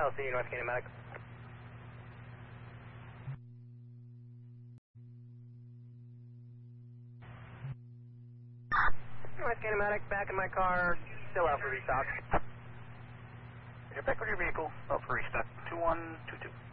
LC, North Kinematic. North Kinematic, back in my car, still out for restock. You're back with your vehicle, out for restock, 2122.